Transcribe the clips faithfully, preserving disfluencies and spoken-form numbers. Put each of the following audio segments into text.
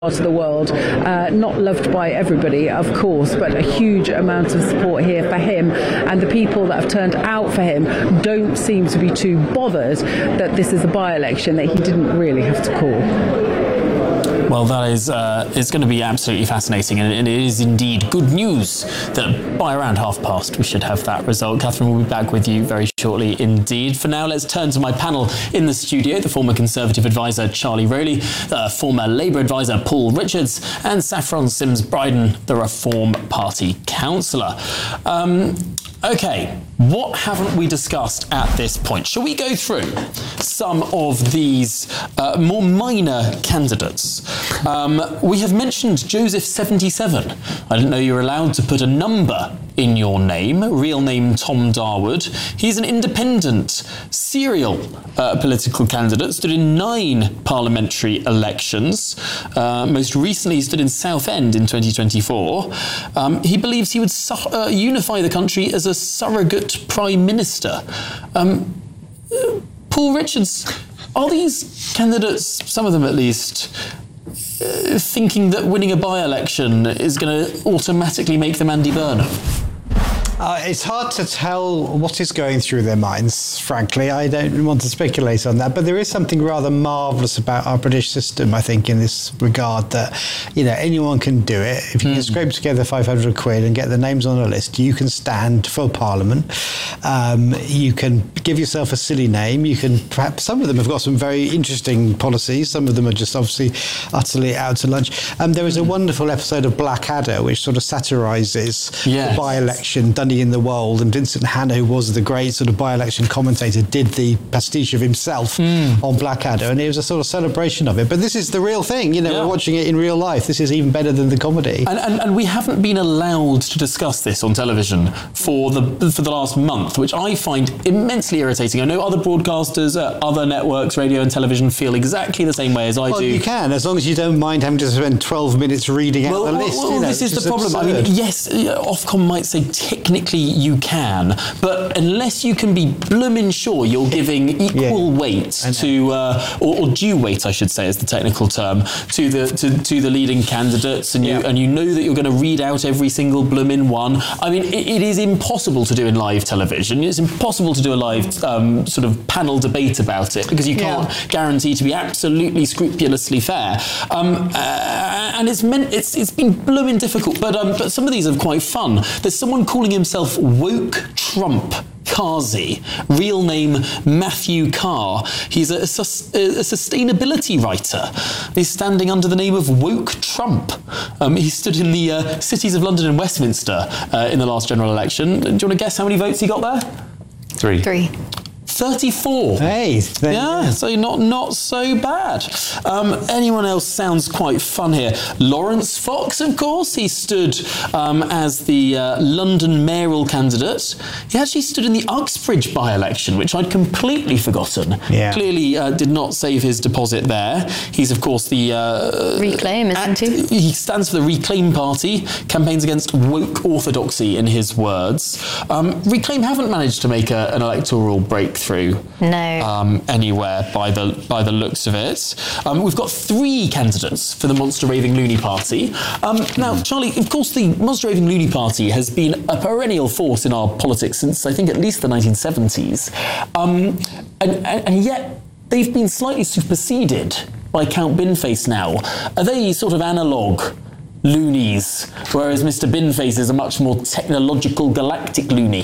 part of the world, uh, not loved by everybody, of course, but a huge amount of support here for him, and the people that have turned out for him don't seem to be too bothered that this is a by-election that he didn't really have to call. Well, that is uh, it's going to be absolutely fascinating, and, and it is indeed good news that by around half past we should have that result. Catherine will be back with you very shortly indeed. For now, let's turn to my panel in the studio, the former Conservative advisor Charlie Rowley, the former Labour advisor Paul Richards, and Saffron Sims-Bryden, the Reform Party councillor. Um, OK, what haven't we discussed at this point? Shall we go through some of these uh, more minor candidates? Um, we have mentioned Joseph seventy-seven. I didn't know you were allowed to put a number in your name. Real name Tom Darwood. He's an independent, serial uh, political candidate, stood in nine parliamentary elections. Uh, most recently, he stood in Southend in twenty twenty-four. Um, he believes he would su- uh, unify the country as a surrogate prime minister. Um, uh, Paul Richards, are these candidates, some of them at least, uh, thinking that winning a by-election is going to automatically make them Andy Burnham? Uh, it's hard to tell what is going through their minds, frankly. I don't want to speculate on that, but there is something rather marvellous about our British system, I think, in this regard, that, you know, anyone can do it. If you mm. can scrape together five hundred quid and get the names on a list, you can stand for Parliament. Um, you can give yourself a silly name. You can, perhaps, some of them have got some very interesting policies. Some of them are just obviously utterly out to lunch. Um, there is a wonderful episode of Blackadder which sort of satirises yes. the by-election done in the world, and Vincent Hanna, who was the great sort of by-election commentator, did the pastiche of himself mm. on Blackadder, and it was a sort of celebration of it. But this is the real thing, you know, yeah. we're watching it in real life. This is even better than the comedy. And, and, and we haven't been allowed to discuss this on television for the for the last month, which I find immensely irritating. I know other broadcasters, uh, other networks, radio and television, feel exactly the same way as I well, do. You can, as long as you don't mind having to spend twelve minutes reading out well, the well, list. Well, you know, this is the problem. absurd. I mean, yes, Ofcom might say technically you can, but unless you can be bloomin' sure you're giving equal yeah. weight to, uh, or, or due weight, I should say, is the technical term, to the to, to the leading candidates, and you yeah. and you know that you're going to read out every single bloomin' one. I mean, it, it is impossible to do in live television. It's impossible to do a live um, sort of panel debate about it, because you can't yeah. guarantee to be absolutely scrupulously fair. Um, uh, and it's meant it's it's been bloomin' difficult, but um, but some of these are quite fun. There's someone calling himself Woke Trump Kazi, real name Matthew Carr. He's a, a, a sustainability writer. He's standing under the name of Woke Trump. Um, he stood in the uh, cities of London and Westminster uh, in the last general election. Do you want to guess how many votes he got there? Three. Three. thirty-four. Hey, yeah, so not not so bad. Um, anyone else sounds quite fun here? Lawrence Fox, of course. He stood um, as the uh, London mayoral candidate. He actually stood in the Uxbridge by-election, which I'd completely forgotten. Yeah. Clearly uh, did not save his deposit there. He's, of course, the... Uh, Reclaim, isn't act- he? He stands for the Reclaim Party, campaigns against woke orthodoxy, in his words. Um, Reclaim haven't managed to make a, an electoral breakthrough through no. um, anywhere by the by the looks of it. Um, we've got three candidates for the Monster Raving Loony Party. Um, now, Charlie, of course, the Monster Raving Loony Party has been a perennial force in our politics since, I think, at least the nineteen seventies. Um, and, and, and yet they've been slightly superseded by Count Binface now. Are they sort of analogue loonies, whereas Mister Binface is a much more technological galactic loony?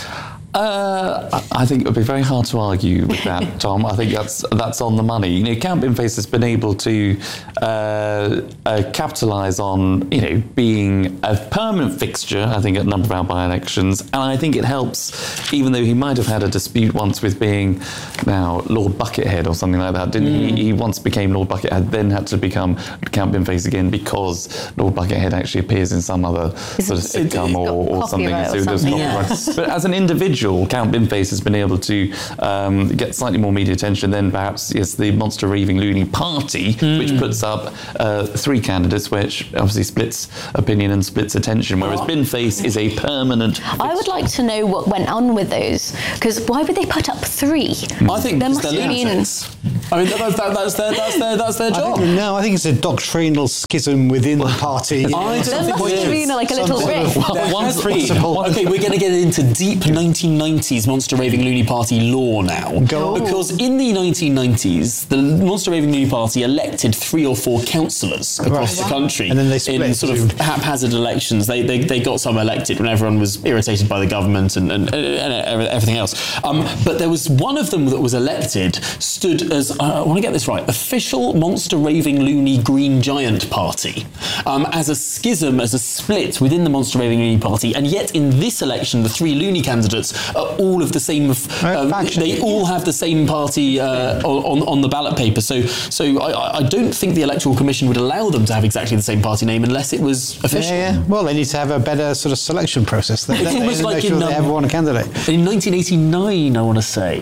Uh, I think it would be very hard to argue with that, Tom. I think that's that's on the money. You know, Count Binface has been able to uh, uh, capitalise on, you know, being a permanent fixture, I think, at a number of our by-elections, and I think it helps, even though he might have had a dispute once with being now Lord Buckethead or something like that, didn't mm. he? He once became Lord Buckethead, then had to become Count Binface again because Lord Buckethead actually appears in some other sort of sitcom or, or something. Or so something. Yeah. But as an individual, Count Binface has been able to um, get slightly more media attention than perhaps yes, the Monster Raving Loony Party, mm. which puts up uh, three candidates, which obviously splits opinion and splits attention, whereas Binface is a permanent fixture. I would like to know what went on with those, because why would they put up three? I think there must they're have been... I mean, that, that, that's their that's their that's their I job. think, no, I think it's a doctrinal schism within the party. I don't There think must it have is. been like a little Some sort of- rift. There One, has three. been. Okay, we're going to get into deep nineteen nineties Monster Raving Loony Party lore now. Go on. Because in the nineteen nineties, the Monster Raving Loony Party elected three or four councillors across Right. the country. And then they split in sort of to- haphazard elections. They, they they got some elected when everyone was irritated by the government and, and, and everything else. Um, but there was one of them that was elected, stood as, uh, I want to get this right, official Monster Raving Loony Green Giant Party, um, as a schism, as a split within the Monster Raving Loony Party. And yet in this election, the three Loony candidates are all of the same, um, faction. they all have the same party uh, on, on the ballot paper. So so I, I don't think the Electoral Commission would allow them to have exactly the same party name unless it was official. Yeah, yeah. Well, they need to have a better sort of selection process. They, It's they, almost they like make sure in, they um, have one candidate. In nineteen eighty-nine, I want to say,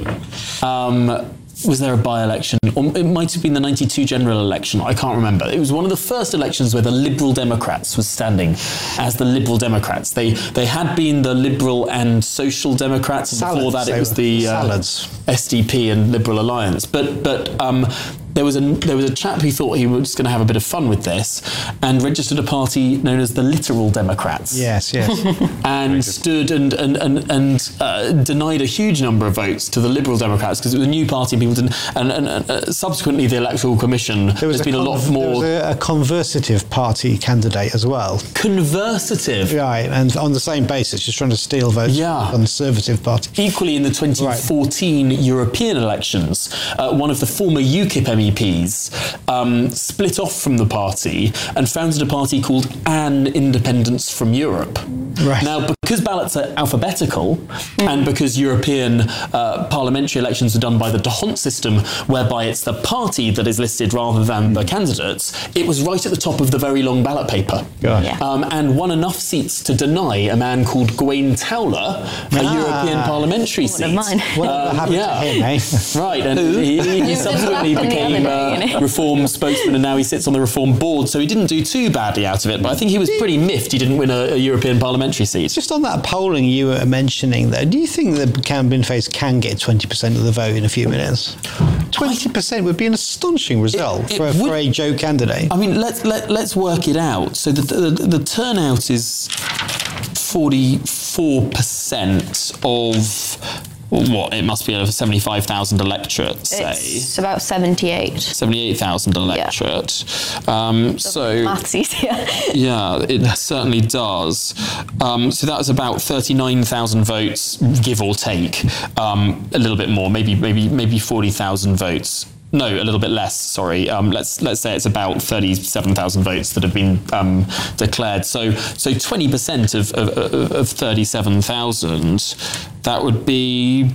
um, was there a by-election? Or it might have been the ninety-two general election. I can't remember. It was one of the first elections where the Liberal Democrats was standing as the Liberal Democrats. They they had been the Liberal and Social Democrats. And before Salads, that, it they was were. the uh, Salads. S D P and Liberal Alliance. But but um, there was a there was a chap who thought he was going to have a bit of fun with this and registered a party known as the Literal Democrats. Yes, yes. And stood and and and, and uh, denied a huge number of votes to the Liberal Democrats because it was a new party and people didn't. And, and uh, subsequently, the Electoral Commission There was has been a lot conv- more There was a, a conversative party candidate as well. conversative. Right, and on the same basis, just trying to steal votes Yeah. from the Conservative Party. Equally, in the twenty fourteen European elections, uh, one of the former UKIP M E Ps um, split off from the party and founded a party called An Independence from Europe. Right. Now, because ballots are alphabetical and because European uh, parliamentary elections are done by the D'Hondt system, whereby it's the party that is listed rather than the candidates, it was right at the top of the very long ballot paper. Gosh. Yeah. Um, and won enough seats to deny a man called Gawain Towler a Ah. European parliamentary One of seat. mine. Whatever Um, happened yeah. to him, eh? Right, and he, he, he subsequently happened the other became day, uh, you know. Reform spokesman and now he sits on the Reform board, so he didn't do too badly out of it, but I think he was pretty miffed he didn't win a, a European parliamentary seat. Just on that polling you were mentioning there, do you think the Cambin face can get twenty percent of the vote in a few minutes? twenty percent would be an astonishing result It- it for, would- for a Joe candidate. I mean, let's let, let's work it out. So the, the, the turnout is forty-four percent of what? It must be over seventy-five thousand electorate, say. It's about seventy-eight. seventy-eight thousand electorate. Um, so Maths easier. yeah, it certainly does. Um, so that was about thirty-nine thousand votes, give or take, um, a little bit more, maybe maybe maybe forty thousand votes. No, a little bit less. Sorry. Um, let's let's say it's about thirty-seven thousand votes that have been um, declared. So so twenty percent of of, of thirty-seven thousand. That would be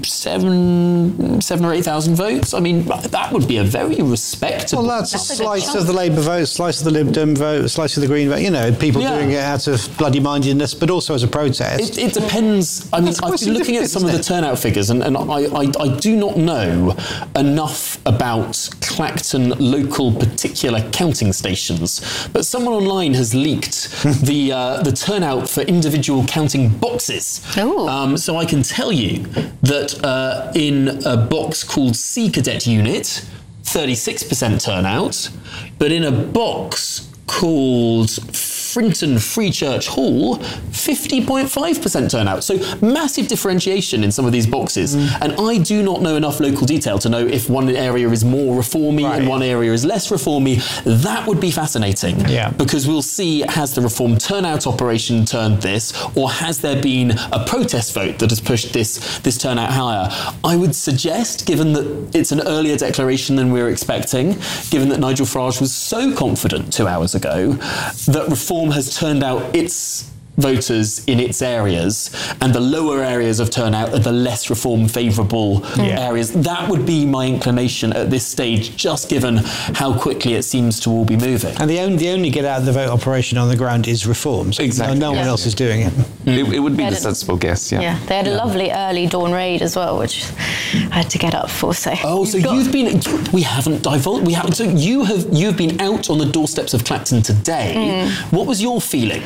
seven seven or eight thousand votes. I mean, that would be a very respectable. Well, that's, That's a a good slice chunk. of the Labour vote, slice of the Lib Dem vote, slice of the Green vote. You know, people Yeah. doing it out of bloody mindedness, but also as a protest. It, it depends. I mean, That's quite I've been looking at significant, some of the isn't it? turnout figures, and, and I, I, I do not know enough about Clacton local particular counting stations. But someone online has leaked the uh, the turnout for individual counting boxes. Ooh. Um, so I can tell you that uh, in a box called Sea Cadet Unit, thirty-six percent turnout, but in a box called Frinton Free Church Hall, fifty point five percent turnout. So massive differentiation in some of these boxes. Mm. And I do not know enough local detail to know if one area is more reformy Right. and one area is less reformy. That would be fascinating. Yeah. Because we'll see, has the reform turnout operation turned this, or has there been a protest vote that has pushed this, this turnout higher? I would suggest, given that it's an earlier declaration than we were expecting, given that Nigel Farage was so confident two hours ago, that reform has turned out its voters in its areas, and the lower areas of turnout are the less reform favourable areas. That would be my inclination at this stage, just given how quickly it seems to all be moving. And the only, the only get out of the vote operation on the ground is reforms. Exactly. No, no one Yeah. else is doing it. It, it would be They the had a- sensible guess, yeah. Yeah, they had a lovely early dawn raid as well, which I had to get up for. So Oh, so got- you've been. We haven't divulged. We haven't. So you have. You've been out on the doorsteps of Clacton today. Mm. What was your feeling?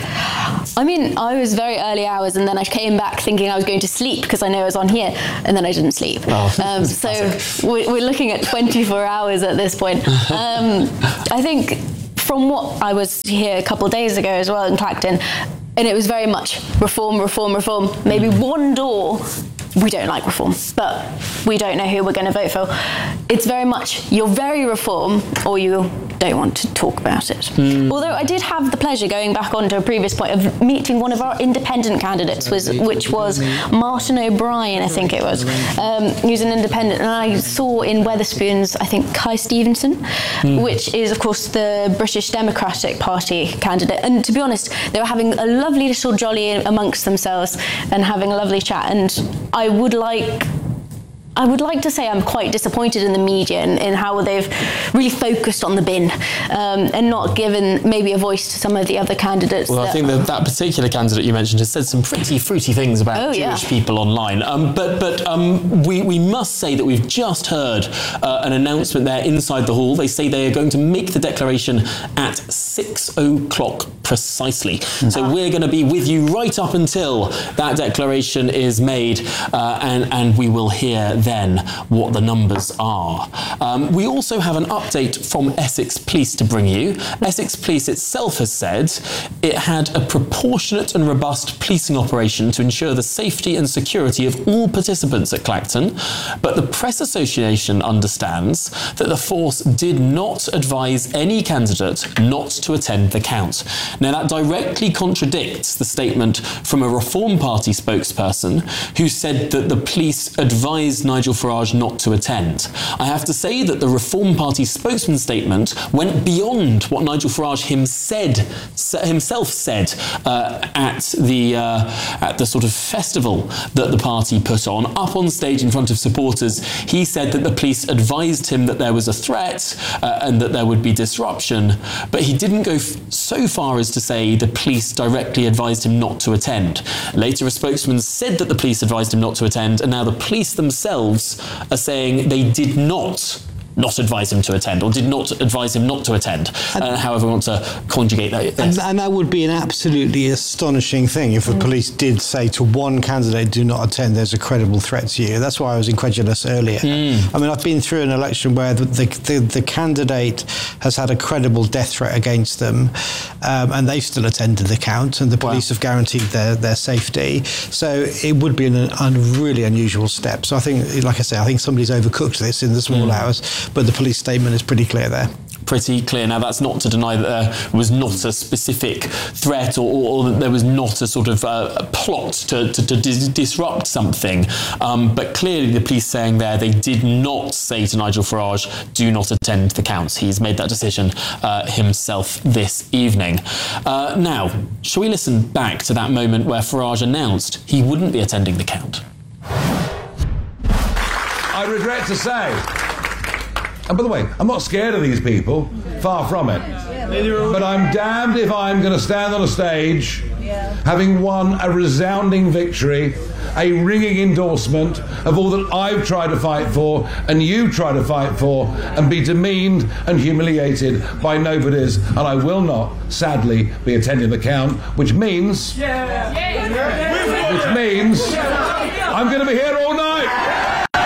I mean, I was very early hours, and then I came back thinking I was going to sleep because I know I was on here, and then I didn't sleep. Oh, um, so we're, we're looking at twenty-four hours at this point. Um, I think from what I was here a couple of days ago as well in Clacton, and it was very much reform, reform, reform. Maybe one door. We don't like reform, but we don't know who we're going to vote for. It's very much you're very reform or you don't want to talk about it. Mm. Although I did have the pleasure, going back onto a previous point, of meeting one of our independent candidates, was, which was Martin O'Brien, I think it was. Um, he was an independent, and I saw in Wetherspoons, I think, Kai Stevenson, mm. which is, of course, the British Democratic Party candidate. And to be honest, they were having a lovely little jolly amongst themselves and having a lovely chat. And I I would like I would like to say I'm quite disappointed in the media in, in how they've really focused on the bin um, and not given maybe a voice to some of the other candidates. Well, that, I think that that particular candidate you mentioned has said some pretty fruity things about Oh, Jewish yeah. people online. Um, but but um, we, we must say that we've just heard uh, an announcement there inside the hall. They say they are going to make the declaration at six o'clock precisely. Mm. So we're going to be with you right up until that declaration is made, uh, and, and we will hear then what the numbers are. Um, we also have an update from Essex Police to bring you. Essex Police itself has said it had a proportionate and robust policing operation to ensure the safety and security of all participants at Clacton, but the Press Association understands that the force did not advise any candidate not to attend the count. Now, that directly contradicts the statement from a Reform Party spokesperson who said that the police advised Nigel Farage not to attend. I have to say that the Reform Party spokesman's statement went beyond what Nigel Farage him said, himself said uh, at the uh, at the sort of festival that the party put on. Up on stage in front of supporters, he said that the police advised him that there was a threat uh, and that there would be disruption, but he didn't go f- so far as to say the police directly advised him not to attend. Later, a spokesman said that the police advised him not to attend, and now the police themselves are saying they did not not advise him to attend, or did not advise him not to attend, uh, however we want to conjugate that. And, and that would be an absolutely astonishing thing if the mm. police did say to one candidate, do not attend, there's a credible threat to you. That's why I was incredulous earlier. Mm. I mean, I've been through an election where the, the, the, the candidate has had a credible death threat against them, um, and they've still attended the count, and the police wow. have guaranteed their, their safety. So it would be an, a really unusual step. So I think, like I say, I think somebody's overcooked this in the small mm. hours. But the police statement is pretty clear there. Pretty clear. Now, that's not to deny that there was not a specific threat, or, or, or that there was not a sort of uh, a plot to, to, to dis- disrupt something. Um, but clearly the police saying there they did not say to Nigel Farage, do not attend the counts. He's made that decision uh, himself this evening. Uh, now, shall we listen back to that moment where Farage announced he wouldn't be attending the count? I regret to say, and by the way, I'm not scared of these people, far from it. But I'm damned if I'm going to stand on a stage having won a resounding victory, a ringing endorsement of all that I've tried to fight for and you try to fight for, and be demeaned and humiliated by nobodies. And I will not, sadly, be attending the count, which means, which means I'm going to be here all night.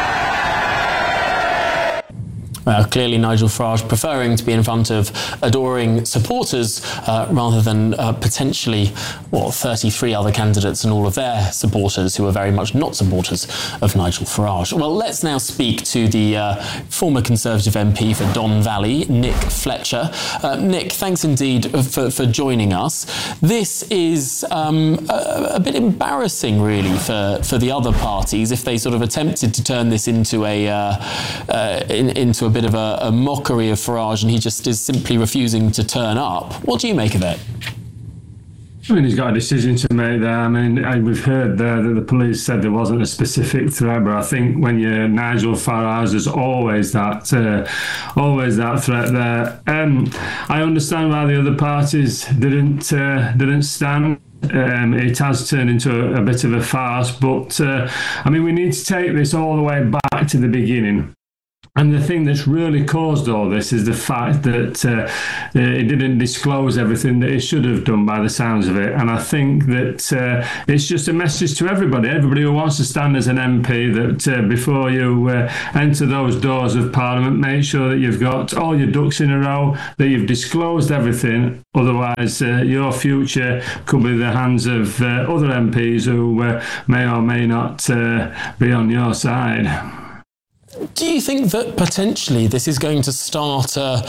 Uh, clearly, Nigel Farage preferring to be in front of adoring supporters uh, rather than uh, potentially, what, thirty-three other candidates and all of their supporters who are very much not supporters of Nigel Farage. Well, let's now speak to the uh, former Conservative M P for Don Valley, Nick Fletcher. Uh, Nick, thanks indeed for, for joining us. This is um, a, a bit embarrassing, really, for, for the other parties if they sort of attempted to turn this into a uh, uh, in, into a bit of a, a mockery of Farage, and he just is simply refusing to turn up. What do you make of it? I mean, he's got a decision to make there. I mean, we've heard there that the police said there wasn't a specific threat, but I think when you're Nigel Farage, there's always that, uh, always that threat there. Um, I understand why the other parties didn't uh, didn't stand. Um, it has turned into a, a bit of a farce, but uh, I mean, we need to take this all the way back to the beginning. And the thing that's really caused all this is the fact that uh, it didn't disclose everything that it should have done by the sounds of it. And I think that uh, it's just a message to everybody, everybody who wants to stand as an M P, that uh, before you uh, enter those doors of Parliament, make sure that you've got all your ducks in a row, that you've disclosed everything. Otherwise, uh, your future could be in the hands of uh, other M Ps who uh, may or may not uh, be on your side. Do you think that potentially this is going to start a,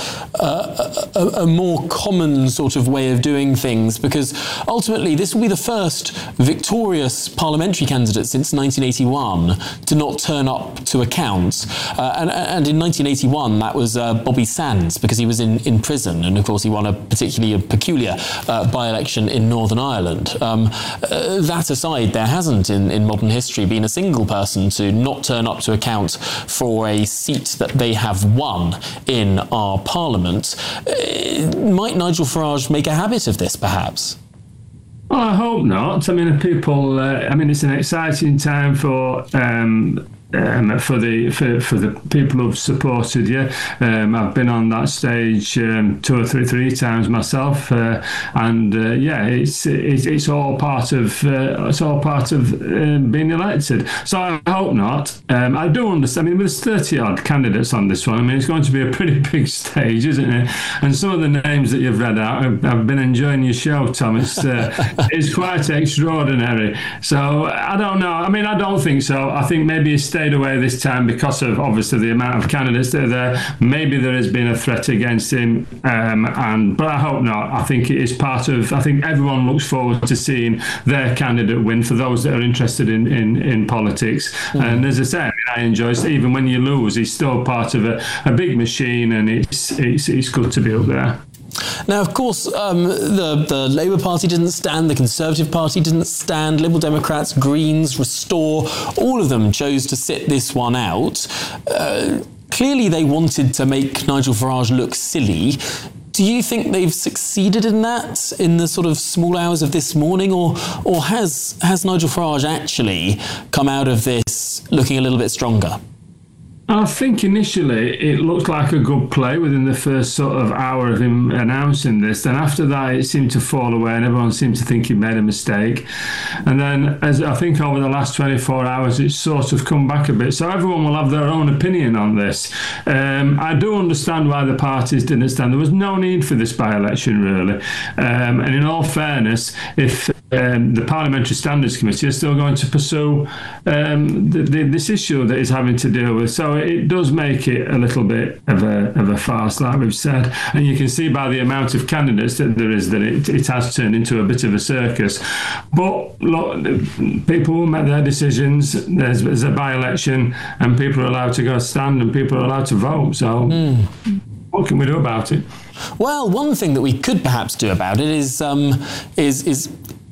a, a, a more common sort of way of doing things? Because ultimately this will be the first victorious parliamentary candidate since nineteen eighty-one to not turn up to account. Uh, and, and in nineteen eighty-one, that was uh, Bobby Sands, because he was in, in prison. And of course, he won a particularly peculiar uh, by-election in Northern Ireland. Um, uh, that aside, there hasn't in, in modern history been a single person to not turn up to account for a seat that they have won in our parliament. Uh, might Nigel Farage make a habit of this, perhaps? Well, I hope not. I mean, people. Uh, I mean, it's an exciting time for. Um, Um, for the for, for the people who've supported you. Um, I've been on that stage um, two or three three times myself, uh, and uh, yeah, it's, it's it's all part of uh, it's all part of um, being elected. So I hope not. Um, I do understand. I mean, there's thirty odd candidates on this one. I mean, it's going to be a pretty big stage, isn't it? And some of the names that you've read out, I've, I've been enjoying your show, Tom. It's uh, it's quite extraordinary. So I don't know. I mean, I don't think so. I think maybe it's stayed away this time because of obviously the amount of candidates that are there. Maybe there has been a threat against him, um, and but I hope not. I think it is part of. I think everyone looks forward to seeing their candidate win. For those that are interested in in, in politics, mm. and as I say, I, mean, I enjoy it. Even when you lose, he's still part of a, a big machine, and it's it's it's good to be up there. Now, of course, um, the, the Labour Party didn't stand, the Conservative Party didn't stand, Liberal Democrats, Greens, Restore, all of them chose to sit this one out. Uh, clearly, they wanted to make Nigel Farage look silly. Do you think they've succeeded in that in the sort of small hours of this morning, or or has has Nigel Farage actually come out of this looking a little bit stronger? I think initially it looked like a good play within the first sort of hour of him announcing this. Then after that, it seemed to fall away and everyone seemed to think he made a mistake. And then as I think over the last twenty-four hours, it's sort of come back a bit. So everyone will have their own opinion on this. Um, I do understand why the parties didn't stand. There was no need for this by-election, really. Um, and in all fairness, if Um, the Parliamentary Standards Committee are still going to pursue um, the, the, this issue that it's having to deal with. So it does make it a little bit of a, of a farce, like we've said. And you can see by the amount of candidates that there is that it, it has turned into a bit of a circus. But look, people will make their decisions. There's, there's a by-election and people are allowed to go stand and people are allowed to vote. So mm. what can we do about it? Well, one thing that we could perhaps do about it is um, is is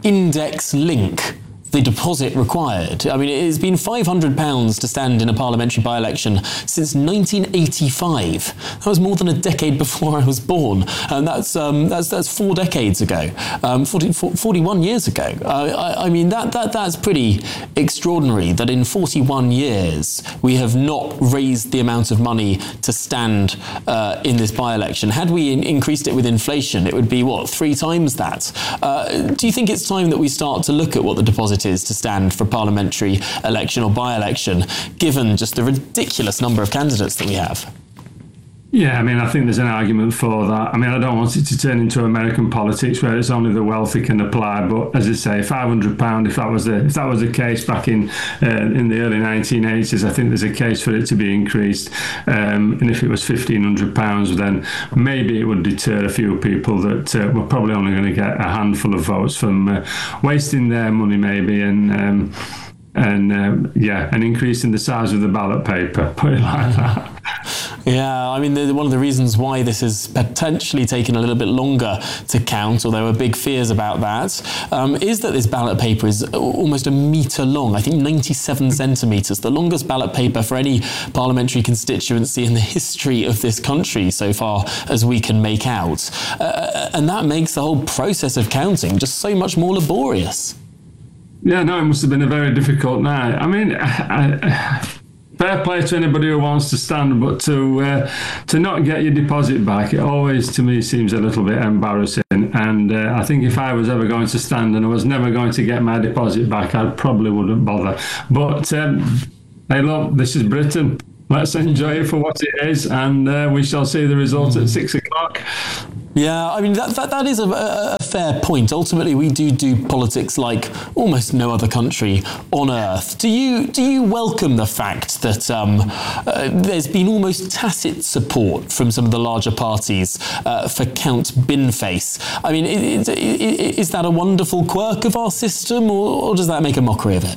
index link the deposit required. I mean, it has been five hundred pounds to stand in a parliamentary by-election since nineteen eighty-five. That was more than a decade before I was born, and that's um, that's that's four decades ago, um, forty, forty-one years ago. Uh, I, I mean, that that that's pretty extraordinary. That in forty-one years we have not raised the amount of money to stand uh, in this by-election. Had we in- increased it with inflation, it would be what, three times that. Uh, do you think it's time that we start to look at what the deposit is to stand for a parliamentary election or by-election, given just the ridiculous number of candidates that we have? Yeah, I mean, I think there's an argument for that. I mean, I don't want it to turn into American politics where it's only the wealthy can apply. But as I say, five hundred pounds, if that was the if that was the case back in uh, in the early nineteen eighties, I think there's a case for it to be increased. Um, and if it was fifteen hundred pounds, then maybe it would deter a few people that uh, were probably only going to get a handful of votes from uh, wasting their money, maybe, and. Um, and um, yeah, and increasing the size of the ballot paper, put it like that. Yeah, I mean, the, one of the reasons why this has potentially taken a little bit longer to count, or there were big fears about that, um, is that this ballot paper is almost a metre long. I think ninety-seven centimetres, the longest ballot paper for any parliamentary constituency in the history of this country so far as we can make out. Uh, and that makes the whole process of counting just so much more laborious. Yeah, no, it must have been a very difficult night. I mean, I, I, fair play to anybody who wants to stand, but to uh, to not get your deposit back, it always, to me, seems a little bit embarrassing. And uh, I think if I was ever going to stand and I was never going to get my deposit back, I probably wouldn't bother. But um, hey, look, this is Britain. Let's enjoy it for what it is, and uh, we shall see the result at six o'clock. Yeah, I mean, that, that, that is a, a fair point. Ultimately, we do do politics like almost no other country on earth. Do you do you welcome the fact that um, uh, there's been almost tacit support from some of the larger parties uh, for Count Binface? I mean, is, is that a wonderful quirk of our system, or, or does that make a mockery of it?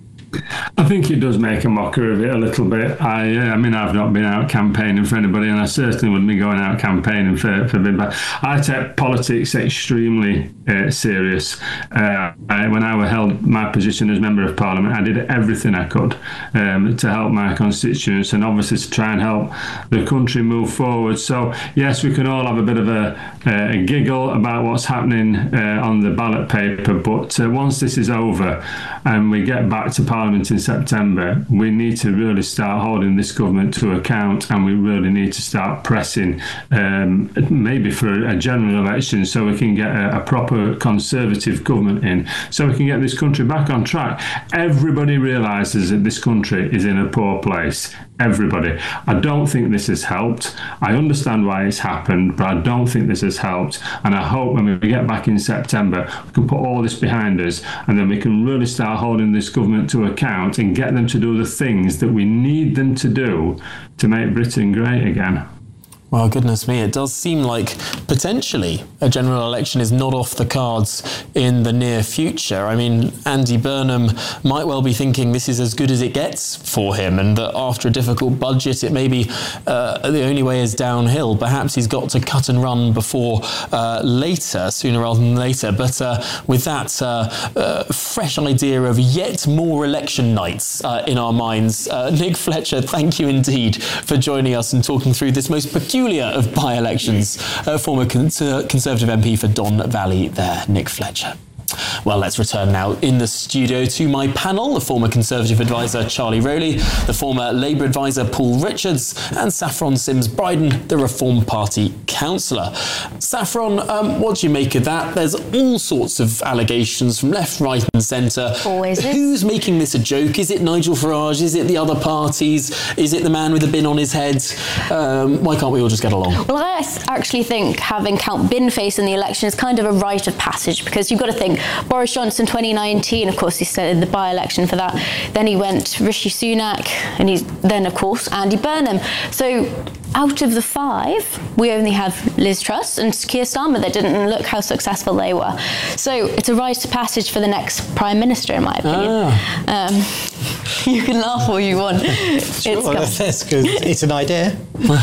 I think it does make a mockery of it a little bit. I, uh, I mean, I've not been out campaigning for anybody, and I certainly wouldn't be going out campaigning for for Binface. I take politics extremely uh, serious. Uh, I, when I held my position as Member of Parliament, I did everything I could um, to help my constituents, and obviously to try and help the country move forward. So yes, we can all have a bit of a, a giggle about what's happening uh, on the ballot paper, but uh, once this is over and we get back to Parliament in September, we need to really start holding this government to account, and we really need to start pressing um, maybe for a general election so we can get a, a proper Conservative government in, so we can get this country back on track. Everybody realises that this country is in a poor place. Everybody. I don't think this has helped. I understand why it's happened, but I don't think this has helped. And I hope when we get back in September, we can put all this behind us, and then we can really start holding this government to account and get them to do the things that we need them to do to make Britain great again. Well, goodness me, it does seem like potentially a general election is not off the cards in the near future. I mean, Andy Burnham might well be thinking this is as good as it gets for him, and that after a difficult budget, it may be uh, the only way is downhill. Perhaps he's got to cut and run before uh, later, sooner rather than later. But uh, with that uh, uh, fresh idea of yet more election nights uh, in our minds, uh, Nick Fletcher, thank you indeed for joining us and talking through this most peculiar of by-elections. Uh, former Cons- Conservative M P for Don Valley there, Nick Fletcher. Well, let's return now in the studio to my panel, the former Conservative advisor Charlie Rowley, the former Labour advisor Paul Richards, and Saffron Sims-Bryden, the Reform Party councillor. Saffron, um, what do you make of that? There's all sorts of allegations from left, right and centre. Always is. Who's making this a joke? Is it Nigel Farage? Is it the other parties? Is it the man with the bin on his head? Um, why can't we all just get along? Well, I actually think having Count Binface in the election is kind of a rite of passage, because you've got to think Boris Johnson twenty nineteen, of course, he started the by-election for that. Then he went Rishi Sunak, and he's then, of course, Andy Burnham. So out of the five, we only have Liz Truss and Keir Starmer that didn't look how successful they were. So it's a rite of passage for the next Prime Minister, in my opinion. Ah. Um, you can laugh all you want. Sure, it's, that's good. It's an idea.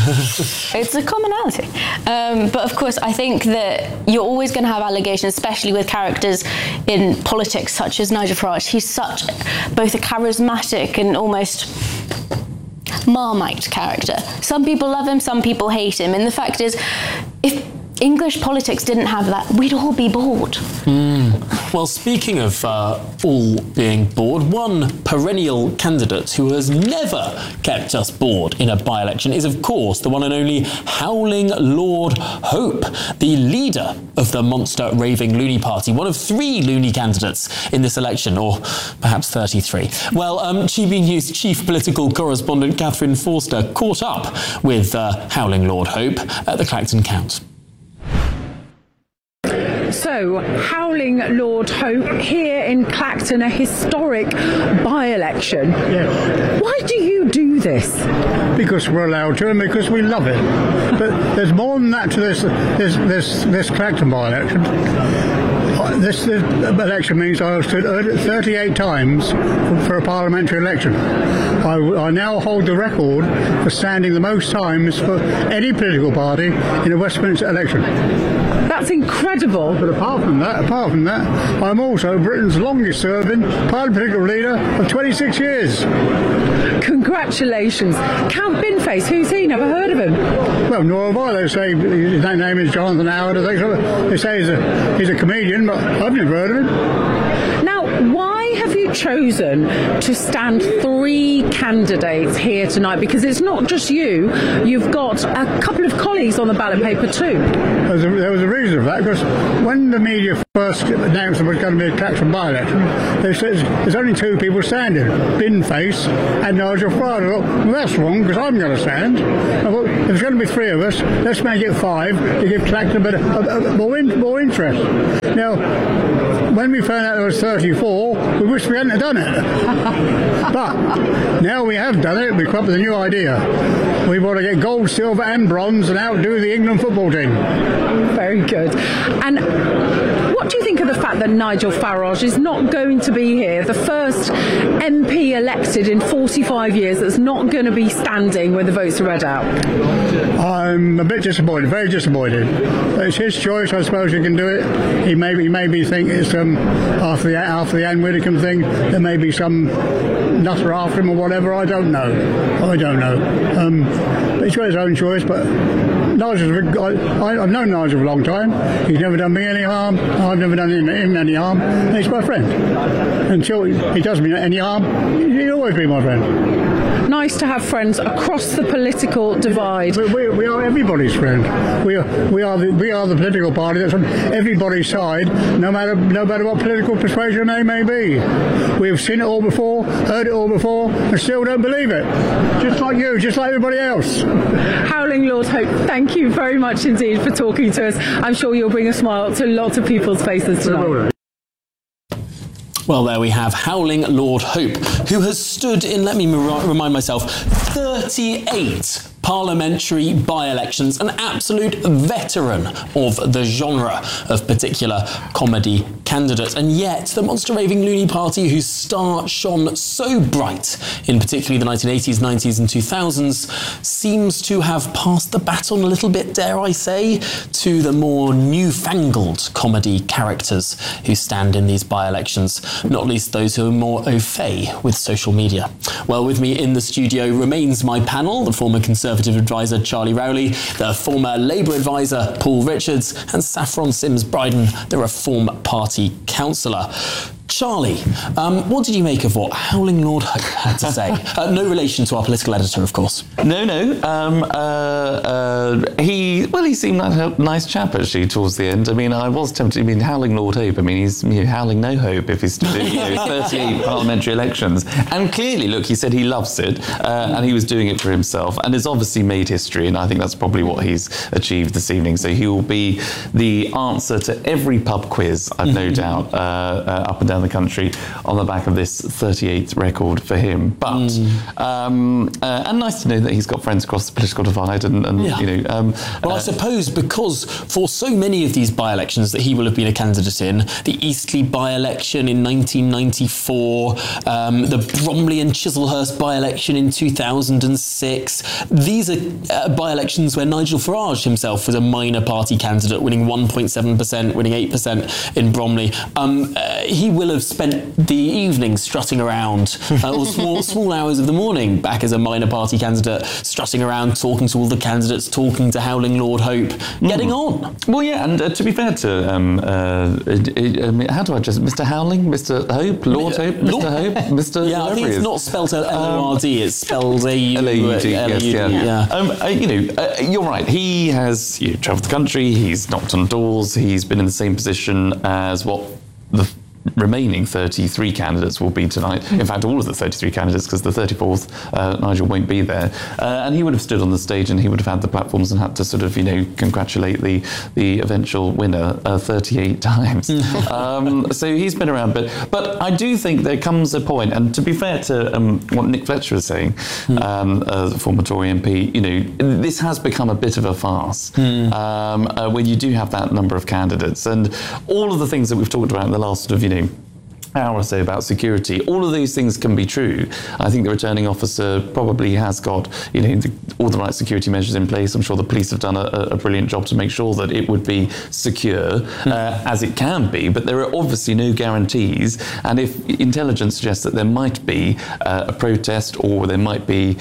It's a commonality. Um, but of course, I think that you're always going to have allegations, especially with characters in politics such as Nigel Farage. He's such both a charismatic and almost Marmite character. Some people love him, some people hate him. And the fact is, if English politics didn't have that, we'd all be bored. Mm. Well, speaking of uh, all being bored, one perennial candidate who has never kept us bored in a by-election is, of course, the one and only Howling Lord Hope, the leader of the monster raving loony party, one of three loony candidates in this election, or perhaps thirty-three. Well, um, G B News chief political correspondent Catherine Forster caught up with uh, Howling Lord Hope at the Clacton Count. So, Howling Lord Hope, here in Clacton, a historic by-election. Yes. Why do you do this? Because we're allowed to, and because we love it. But there's more than that to this this this, this Clacton by-election. this, this election means I have stood thirty-eight times for, for a parliamentary election. I, I now hold the record for standing the most times for any political party in a Westminster election. That's incredible. But apart from that, apart from that, I'm also Britain's longest-serving political leader of twenty-six years. Congratulations. Count Binface, who's he? Never heard of him. Well, nor have I. They say his name is Jonathan Howard. I think so. They say he's a, he's a comedian, but I've never heard of him. Now, why have you chosen to stand three candidates here tonight? Because it's not just you. You've got a couple of colleagues on the ballot paper too. There was a, there was a reason for that, because when the media first announced there was going to be a Claxon by-election, they said there's only two people standing, Binface and Nigel Farage. I thought, well, that's wrong, because I'm going to stand. I thought, if there's going to be three of us, let's make it five to give Claxon a bit of, a, a, more, in, more interest. Now, when we found out there was thirty-four, we wish we hadn't done it. But now we have done it, we've come up with a new idea. We want to get gold, silver and bronze and outdo the England football team. Very good. And what do you think of the fact that Nigel Farage is not going to be here, the first M P elected in forty-five years that's not going to be standing when the votes are read out? I'm a bit disappointed, very disappointed. It's his choice, I suppose he can do it. He may, he maybe think it's um, after the after the Anne Widdecombe thing, there may be some nutter after him or whatever, I don't know. I don't know. Um, he's got his own choice, but Nigel's, I, I've known Nigel for a long time. He's never done me any harm. I've never done him, him any harm. And he's my friend. Until he does me any harm, he'll always be my friend. Nice to have friends across the political divide. We, we, we are everybody's friend. We are we are the we are the political party that's on everybody's side, no matter no matter what political persuasion they may be. We have seen it all before, heard it all before, and still don't believe it. Just like you, just like everybody else. Howling Lord Hope, thank you very much indeed for talking to us. I'm sure you'll bring a smile to lots of people's faces tonight. Well, there we have Howling Lord Hope, who has stood in, let me remind myself, thirty-eight parliamentary by-elections, an absolute veteran of the genre of particular comedy candidates. And yet, the Monster Raving Loony Party, whose star shone so bright in particularly the nineteen eighties, nineties and two thousands, seems to have passed the baton a little bit, dare I say, to the more newfangled comedy characters who stand in these by-elections, not least those who are more au fait with social media. Well, with me in the studio remains my panel, the former Conservative advisor Charlie Rowley, the former Labour advisor Paul Richards, and Saffron Sims-Bryden, the Reform Party councillor. Charlie, um, what did you make of what Howling Lord Hope had to say? uh, no relation to our political editor, of course. No, no. Um, uh, uh, he, well, he seemed like a nice chap, actually, towards the end. I mean, I was tempted, I mean, Howling Lord Hope, I mean, he's you know, howling no hope if he's doing you know, thirty-eight parliamentary elections. And clearly, look, he said he loves it, uh, and he was doing it for himself, and has obviously made history, and I think that's probably what he's achieved this evening. So he will be the answer to every pub quiz, I've no doubt, uh, uh, up and down the country on the back of this thirty-eighth record for him. But mm. um, uh, and nice to know that he's got friends across the political divide, and, and yeah. you know. Um, well, uh, I suppose because for so many of these by-elections that he will have been a candidate in, the Eastleigh by-election in nineteen ninety-four, um, the Bromley and Chislehurst by-election in two thousand six, these are uh, by-elections where Nigel Farage himself was a minor party candidate, winning one point seven percent, winning eight percent in Bromley. Um, uh, he will have spent the evening strutting around, uh, or small, small hours of the morning back as a minor party candidate, strutting around, talking to all the candidates, talking to Howling Lord Hope, getting mm. on. Well, yeah, and uh, to be fair to, um, uh, it, it, I mean, how do I just, Mister Howling, Mister Hope, Lord Hope, Mister Hope, Mister Yeah, I think it's not spelled L O R D, it's spelled A U. L A U D, yes, yeah. yeah. Um, uh, you know, uh, you're right, he has you know, travelled the country, he's knocked on doors, he's been in the same position as what the remaining thirty-three candidates will be tonight. In fact, all of the thirty-three candidates, because the thirty-fourth, uh, Nigel, won't be there. Uh, and he would have stood on the stage and he would have had the platforms and had to sort of, you know, congratulate the, the eventual winner uh, thirty-eight times. um, so he's been around. But, but I do think there comes a point, and to be fair to um, what Nick Fletcher was saying, um, uh, the former Tory M P, you know, this has become a bit of a farce mm. um, uh, when you do have that number of candidates. And all of the things that we've talked about in the last sort of, you know, hour or so about security, all of these things can be true. I think the returning officer probably has got, you know, the, all the right security measures in place. I'm sure the police have done a, a brilliant job to make sure that it would be secure mm. uh, as it can be, but there are obviously no guarantees. And if intelligence suggests that there might be uh, a protest or there might be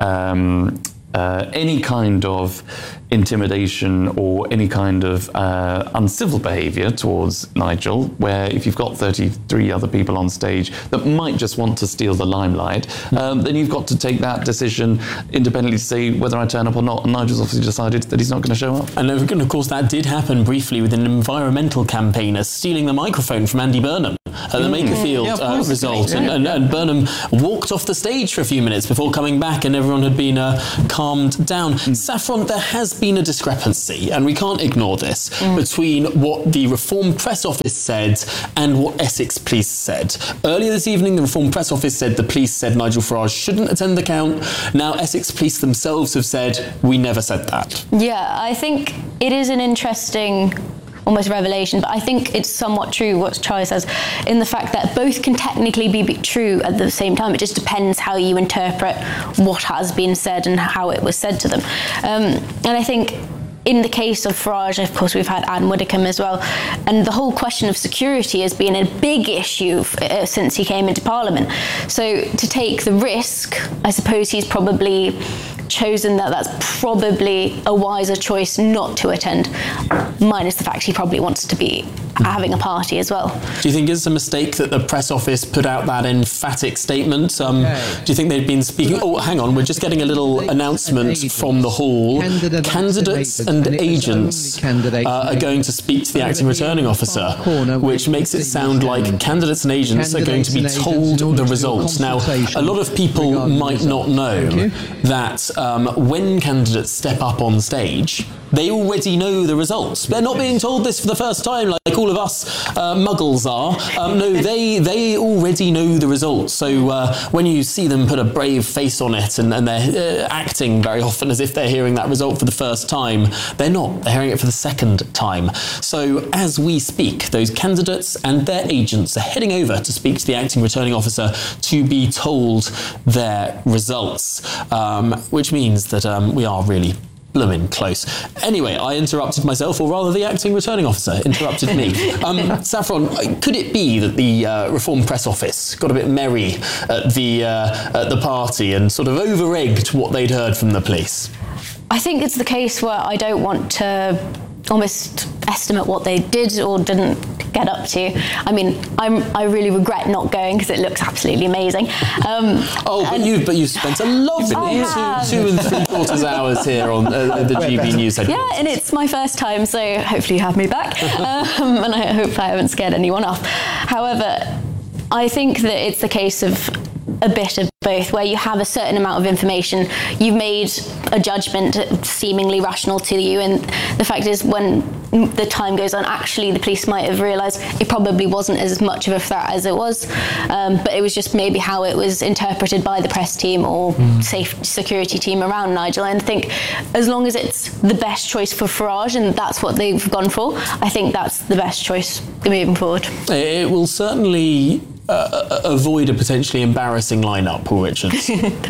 um, uh, any kind of intimidation or any kind of uh, uncivil behaviour towards Nigel, where if you've got thirty-three other people on stage that might just want to steal the limelight, um, then you've got to take that decision independently to say whether I turn up or not. And Nigel's obviously decided that he's not going to show up. And of course that did happen briefly with an environmental campaigner stealing the microphone from Andy Burnham at the mm. Makerfield yeah, uh, result. Yeah. And, and, and Burnham walked off the stage for a few minutes before coming back and everyone had been uh, calmed down. Mm. Saffron, there has been a discrepancy, and we can't ignore this, mm. between what the Reform Press Office said and what Essex Police said. Earlier this evening, the Reform Press Office said the police said Nigel Farage shouldn't attend the count. Now Essex Police themselves have said, we never said that. Yeah, I think it is an interesting almost revelation, but I think it's somewhat true what Charlie says, in the fact that both can technically be, be true at the same time. It just depends how you interpret what has been said and how it was said to them. Um, and I think in the case of Farage, of course, we've had Anne Widdecombe as well, and the whole question of security has been a big issue f- uh, since he came into Parliament. So to take the risk, I suppose he's probably chosen that that's probably a wiser choice not to attend, minus the fact he probably wants to be having a party as well. Do you think it's a mistake that the press office put out that emphatic statement? Um, okay. Do you think they'd been speaking... Oh, hang on, we're just getting a little announcement from the hall. Candidates and agents uh, are going to speak to the acting returning officer, which makes it sound like candidates and agents are going to be told the results. Now, a lot of people might not know that um, when candidates step up on stage, they already know the results. They're not being told this for the first time, like all of us uh, muggles are. Um, no, they they already know the results. So uh, when you see them put a brave face on it and, and they're uh, acting very often as if they're hearing that result for the first time, they're not. They're hearing it for the second time. So as we speak, those candidates and their agents are heading over to speak to the acting returning officer to be told their results, um, which means that um, we are really blooming close. Anyway, I interrupted myself, or rather the acting returning officer interrupted me. Um, Saffron, could it be that the uh, Reform Press Office got a bit merry at the, uh, at the party and sort of over-egged what they'd heard from the police? I think it's the case where I don't want to almost estimate what they did or didn't get up to. I mean, I'm, I really regret not going because it looks absolutely amazing. Um, oh, but you but you spent a lovely two, two and three quarters hours here on uh, the G B News headquarters. Yeah, and it's my first time, so hopefully you have me back. um, and I hope I haven't scared anyone off. However, I think that it's the case of a bit of both, where you have a certain amount of information, you've made a judgment seemingly rational to you, and the fact is when the time goes on, actually the police might have realised it probably wasn't as much of a threat as it was, um, but it was just maybe how it was interpreted by the press team or mm. safe security team around Nigel. And I think as long as it's the best choice for Farage and that's what they've gone for, I think that's the best choice moving forward. It will certainly Uh, avoid a potentially embarrassing lineup, Paul Richards.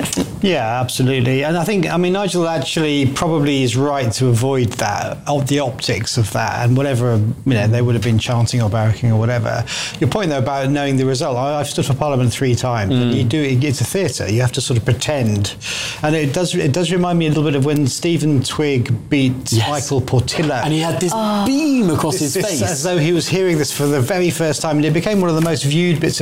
Yeah, absolutely. And I think, I mean, Nigel actually probably is right to avoid that, of the optics of that, and whatever, you know, they would have been chanting or barracking or whatever. Your point, though, about knowing the result, I, I've stood for Parliament three times, mm. and you do it, it's a theatre, you have to sort of pretend. And it does it does remind me a little bit of when Stephen Twigg beat yes. Michael Portillo. And he had this oh. beam across this, his face. As though he was hearing this for the very first time, and it became one of the most viewed bits of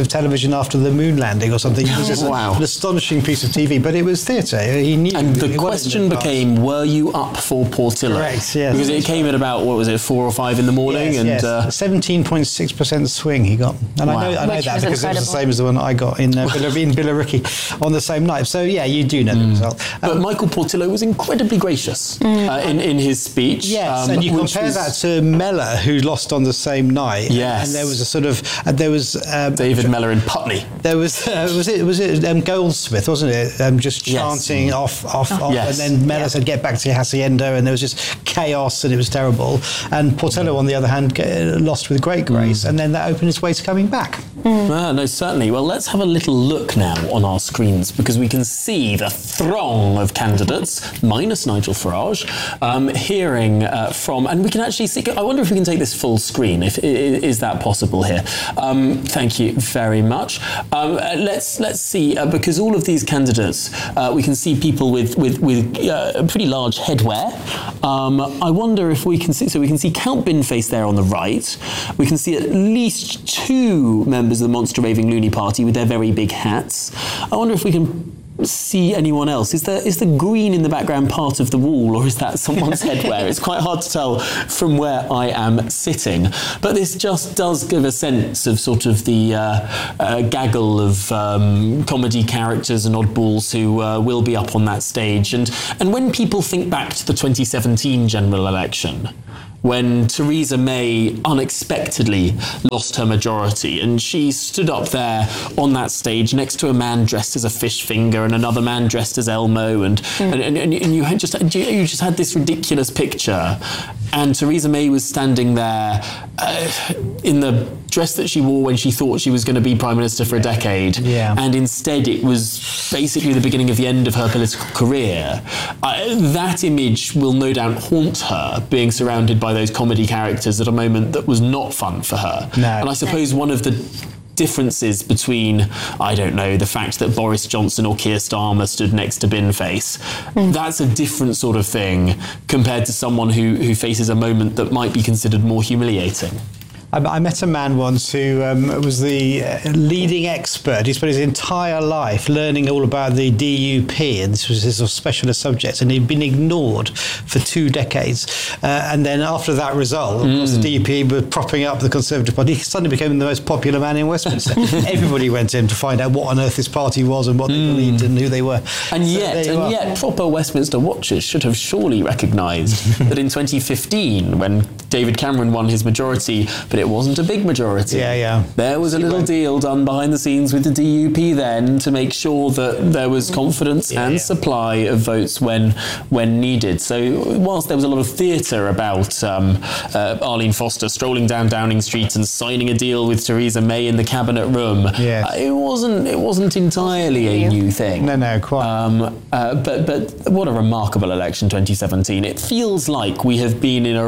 of television after the moon landing or something. It was just Wow. an astonishing piece of T V, but it was theatre. He knew. And the it question wasn't in the became, were you up for Portillo? Correct, yes. Because it came at about, what was it, four or five in the morning? Yes, and yes. Uh, seventeen point six percent swing he got. And Wow. I know, I know Which that was because it was the incredible. same as the one I got in uh, Billar- in Billericay on the same night. So, yeah, you do know the result. but Um, Michael Portillo was incredibly gracious uh, in, in his speech. Yes, um, and you which compare was that to Mellor, who lost on the same night. Yes. And there was a sort of, and there was... Um, David Mellor in Putney. There was, uh, was it, was it um, Goldsmith, wasn't it? Um, just Yes. chanting off, off, off. Yes. And then Mellor said, get back to your Hacienda, and there was just chaos, and it was terrible. And Portillo, on the other hand, g- lost with great grace, and then that opened its way to coming back. Ah, no, certainly. Well, let's have a little look now on our screens because we can see the throng of candidates, minus Nigel Farage, um, hearing uh, from, and we can actually see. I wonder if we can take this full screen. If i- is that possible here? Um, thank you very much. Um, uh, let's let's see uh, because all of these candidates, uh, we can see people with with with uh, pretty large headwear. Um, I wonder if we can see. So we can see Count Binface there on the right. We can see at least two members of the Monster Raving Loony Party with their very big hats. I wonder if we can see anyone else. Is there is the green in the background part of the wall, or is that someone's headwear? It's quite hard to tell from where I am sitting. But this just does give a sense of sort of the uh, uh, gaggle of um, comedy characters and oddballs who uh, will be up on that stage. And and when people think back to the twenty seventeen general election, when Theresa May unexpectedly lost her majority, and she stood up there on that stage next to a man dressed as a fish finger and another man dressed as Elmo, and mm. and, and, and you had just you just had this ridiculous picture, and Theresa May was standing there uh, in the dress that she wore when she thought she was going to be Prime Minister for a decade, Yeah. and instead it was basically the beginning of the end of her political career. Uh, that image will no doubt haunt her, being surrounded by those comedy characters at a moment that was not fun for her. No. And I suppose one of the differences between, I don't know, the fact that Boris Johnson or Keir Starmer stood next to Binface, mm. that's a different sort of thing compared to someone who, who faces a moment that might be considered more humiliating. I, I met a man once who um, was the uh, leading expert. He spent his entire life learning all about the D U P, and this was his sort of specialist subject, and he'd been ignored for two decades. Uh, and then after that result, of mm. course, the D U P were propping up the Conservative Party. He suddenly became the most popular man in Westminster. Everybody went in to find out what on earth this party was and what they mm. believed and who they were. And so yet, and are. yet, proper Westminster watchers should have surely recognised that in twenty fifteen, when David Cameron won his majority, but it wasn't a big majority. Yeah, yeah. There was a little deal done behind the scenes with the D U P then to make sure that there was confidence yeah, and yeah. supply of votes when when needed. So whilst there was a lot of theatre about um, uh, Arlene Foster strolling down Downing Street and signing a deal with Theresa May in the cabinet room, yes. uh, it wasn't it wasn't entirely a new thing. No, no, quite. Um, uh, but but what a remarkable election, twenty seventeen. It feels like we have been in a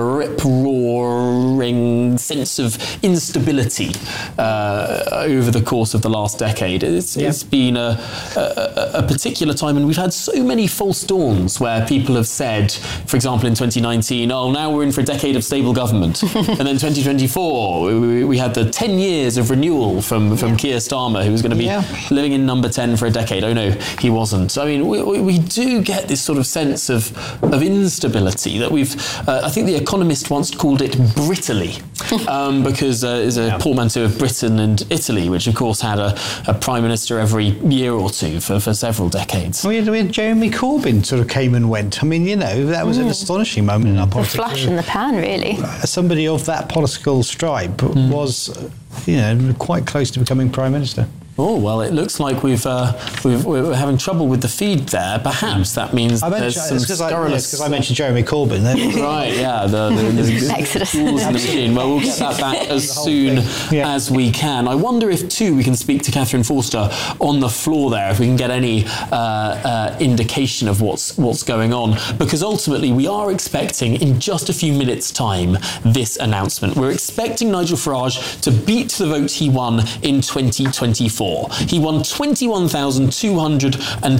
rip-roaring sense of instability uh, over the course of the last decade. It's, yeah. it's been a, a, a particular time, and we've had so many false dawns where people have said, for example, in twenty nineteen, oh, now we're in for a decade of stable government. And then twenty twenty-four, we, we had the ten years of renewal from, from yeah. Keir Starmer, who was going to be yeah. living in number ten for a decade. Oh no, he wasn't. I mean, we, we, we do get this sort of sense of, of instability that we've, uh, I think The Economist once called it brittly, um, because uh, is a yeah. portmanteau of Britain and Italy, which of course had a, a prime minister every year or two for, for several decades. We had, we had Jeremy Corbyn sort of came and went. I mean, you know, that was mm. an astonishing moment mm. in our politics. A flash in the pan, really. Somebody of that political stripe mm. was, you know, quite close to becoming prime minister. Oh, well, it looks like we've, uh, we've, we're having trouble with the feed there. Perhaps that means I there's some because I, scurrilous... I mentioned Jeremy Corbyn. Right, yeah. The, the, the, the Exodus. tools in the machine. Well, we'll get that back as soon yeah. as we can. I wonder if, too, we can speak to Catherine Forster on the floor there, if we can get any uh, uh, indication of what's, what's going on. Because ultimately, we are expecting, in just a few minutes' time, this announcement. We're expecting Nigel Farage to beat the vote he won in twenty twenty-four. for. He won twenty-one thousand two hundred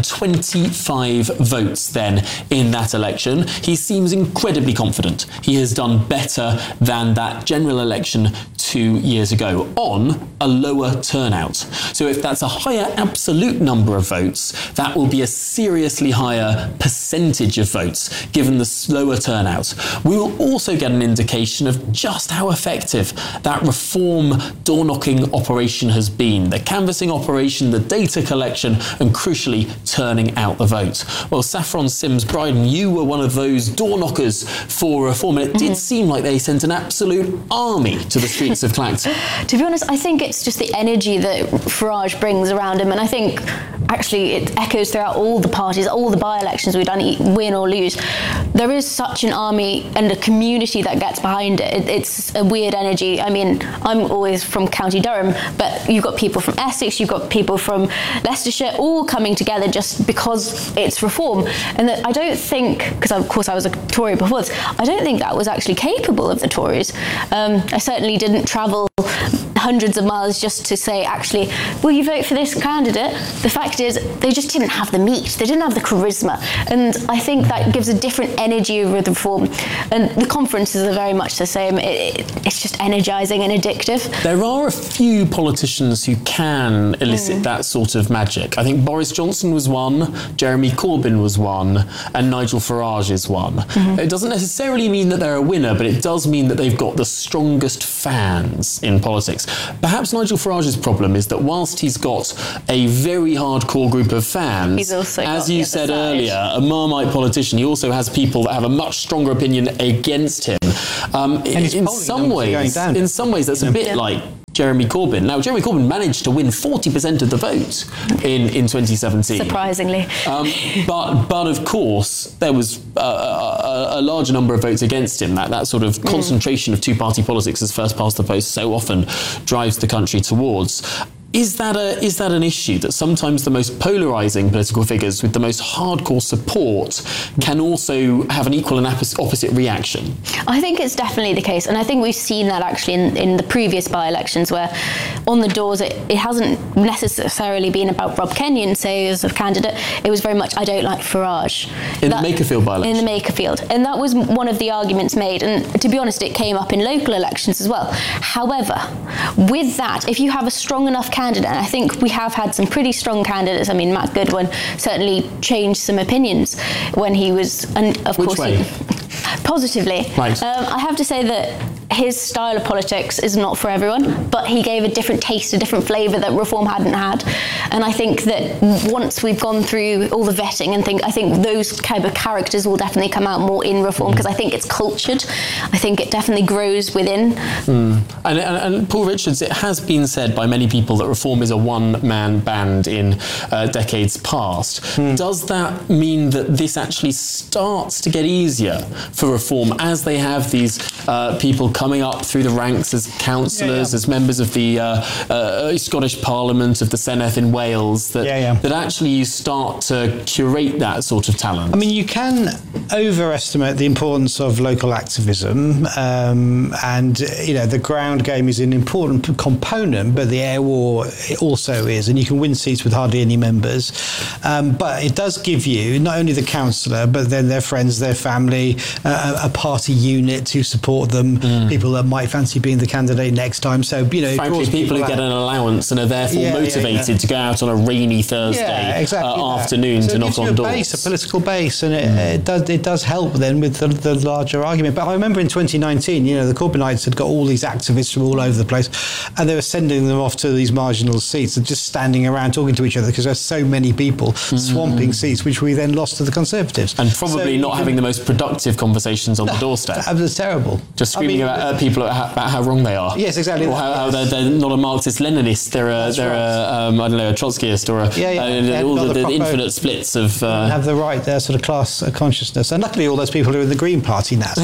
twenty-five votes then in that election. He seems incredibly confident. He has done better than that general election two years ago on a lower turnout. So if that's a higher absolute number of votes, that will be a seriously higher percentage of votes given the slower turnout. We will also get an indication of just how effective that reform door-knocking operation has been, the canvassing operation, the data collection, and crucially, turning out the vote. Well, Saffron Sims-Bryden, you were one of those door-knockers for reform, and it did mm-hmm. seem like they sent an absolute army to the streets of Clacton. To be honest, I think it's just the energy that Farage brings around him, and I think actually it echoes throughout all the parties, all the by-elections we've done, win or lose. There is such an army and a community that gets behind it. it. It's a weird energy. I mean, I'm always from County Durham, but you've got people from Essex, you've got people from Leicestershire, all coming together just because it's reform. And that I don't think, because of course I was a Tory before this, I don't think that was actually capable of the Tories. Um, I certainly didn't travel hundreds of miles just to say, actually, will you vote for this candidate? The fact is, they just didn't have the meat. They didn't have the charisma. And I think that gives a different energy with reform. And the conferences are very much the same. It, it, it's just energising and addictive. There are a few politicians who can elicit mm. that sort of magic. I think Boris Johnson was one, Jeremy Corbyn was one, and Nigel Farage is one. Mm-hmm. It doesn't necessarily mean that they're a winner, but it does mean that they've got the strongest fans in politics. Perhaps Nigel Farage's problem is that whilst he's got a very hardcore group of fans, he's also as you said earlier, a Marmite politician, he also has people that have a much stronger opinion against him. Um, in, in some ways, in some ways, that's a bit yeah. like Jeremy Corbyn. Now, Jeremy Corbyn managed to win forty percent of the vote in, in twenty seventeen. Surprisingly. Um, but, but of course, there was a, a, a larger number of votes against him. That, that sort of mm. concentration of two-party politics as first past the post so often drives the country towards. Is that a is that an issue that sometimes the most polarising political figures with the most hardcore support can also have an equal and opposite reaction? I think it's definitely the case, and I think we've seen that actually in, in the previous by-elections where on the doors it, it hasn't necessarily been about Rob Kenyon, say, as a candidate. It was very much, I don't like Farage. In that, the Makerfield by-election? In the Makerfield. And that was one of the arguments made, and to be honest, it came up in local elections as well. However, with that, if you have a strong enough candidate, and I think we have had some pretty strong candidates. I mean, Matt Goodwin certainly changed some opinions when he was, and of Which course, way? He, positively. Right. Um, I have to say that his style of politics is not for everyone, but he gave a different taste, a different flavour that Reform hadn't had. And I think that once we've gone through all the vetting and think, I think those kind of characters will definitely come out more in Reform because mm. I think it's cultured. I think it definitely grows within. Mm. And, and, and Paul Richards, it has been said by many people that Reform is a one-man band in uh, decades past. Mm. Does that mean that this actually starts to get easier for Reform as they have these uh, people coming up through the ranks as councillors, yeah, yeah. as members of the uh, uh, Scottish Parliament, of the Senedd in Wales, that, yeah, yeah. that actually you start to curate that sort of talent? I mean, you can overestimate the importance of local activism, um, and, you know, the ground game is an important component, but the air war also is, and you can win seats with hardly any members. Um, but it does give you not only the councillor, but then their friends, their family, uh, a party unit to support them, mm. people that might fancy being the candidate next time. So, you know, frankly, people, people who get an allowance and are therefore yeah, motivated yeah, yeah. to go out on a rainy Thursday yeah, exactly uh, afternoon so to knock on a doors. Base, a political base, and it, mm. it does it does help then with the, the larger argument. But I remember in twenty nineteen, you know, the Corbynites had got all these activists from all over the place, and they were sending them off to these marginal seats and just standing around talking to each other because there's so many people mm. swamping seats, which we then lost to the Conservatives. And probably so not having the most productive conversations on the doorstep. That was terrible. Just screaming I mean, about uh, people about how wrong they are. Yes, exactly. Or how, how they're, they're not a Marxist-Leninist, they're a, they're right. a um, I don't know, a Trotskyist, or a, yeah, yeah. uh, all the, the, the infinite proper, splits of... Uh, have the right, their sort of class consciousness. And luckily all those people are in the Green Party now.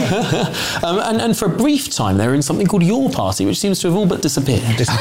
um, and, and for a brief time, they were in something called Your Party, which seems to have all but disappeared.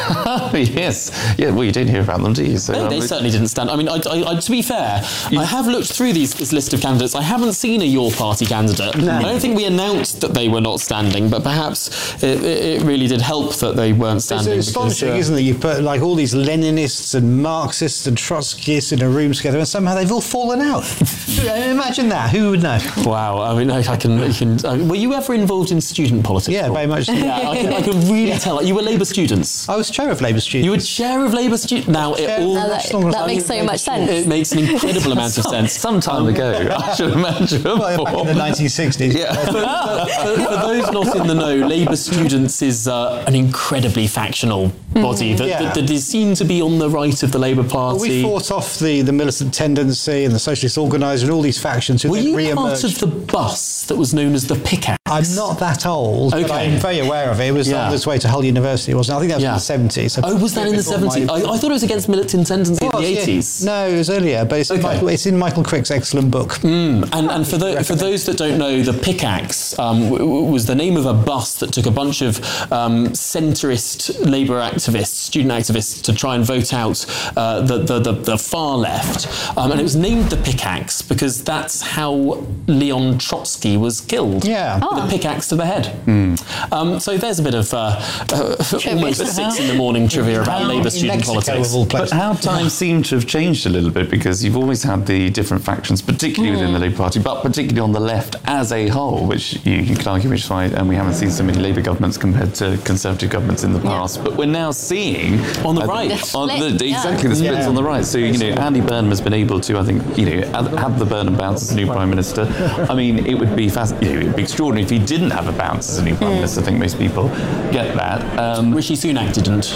Yes. Yeah, well, you didn't hear about them, do you? So, no, they um, certainly didn't stand. I mean, I, I, I, to be fair, you, I have looked through these, this list of candidates. I haven't seen a Your Party candidate. No. I don't think we announced that they were not standing, but perhaps it, it really did help that they weren't standing. It's astonishing, because, uh, isn't it? You put like all these Leninists and Marxists and Trotskyists in a room together, and somehow they've all fallen out. Imagine that. Who would know? Wow. I mean, I, I can. I can uh, were you ever involved in student politics? Yeah, very much. So. Yeah, I can, I can really yeah. tell. Like, you were Labour students. I was chair of Labour students. You were chair of Labour students. Now it all. No, that, that makes so much sense. It makes an incredible amount of sense. Some time ago, I should imagine. Well, back in the nineteen sixties. Yeah. for, for, for those not in the know, Labour Students is uh, an incredibly factional body that, Yeah. that, that is seen to be on the right of the Labour Party. Well, we fought off the, the militant tendency and the socialist organiser and all these factions who Were then you re-emerged. part of the bus that was known as the Pickaxe? I'm not that old, but Okay. I'm very aware of it. It was Yeah. on its way to Hull University, wasn't it? I think that was Yeah. in the seventies. So Oh, was that in the before my- seventies? I, I thought it was against militant tendency in the Well, yeah. eighties. No, it was earlier, but it's, in Okay. Michael, it's in Michael Crick's excellent book. Mm. And, and for, the, for those that don't know, the Pickaxe um, w- w- was the name of a bus that took a bunch of um, centrist Labour activists, student activists, to try and vote out uh, the, the, the, the far left. Um, and it was named the Pickaxe because that's how Leon Trotsky was killed. Yeah. With a pickaxe to the head. Um, so there's a bit of uh, uh, almost six in the morning trivia about How- Labour in student Mexico, politics. of all But places. how times seem to have changed a little bit, because you've always had the different factions, particularly within the Labour Party, but particularly on the left as a whole, which you, you could argue which is why, and we haven't seen so many Labour governments compared to Conservative governments in the past. But we're now seeing On the uh, right. The on split, the, yeah. exactly the splits Yeah. on the right. So you know, Andy Burnham has been able to, I think, you know, have, have the Burnham bounce as a new Prime Minister. I mean, it would be fast, you know, it would be extraordinary if he didn't have a bounce as a new Prime Minister. I think most people get that. Um, Rishi Sunak didn't.